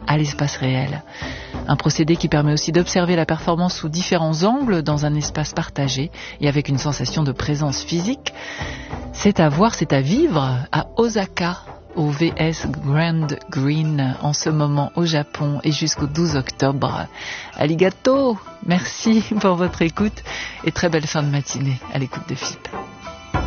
à l'espace réel. Un procédé qui permet aussi d'observer la performance sous différents angles dans un espace partagé et avec une sensation de présence physique. C'est à voir, c'est à vivre à Osaka, au VS Grand Green, en ce moment au Japon et jusqu'au 12 octobre. Arigato, merci pour votre écoute et très belle fin de matinée à l'écoute de FIP.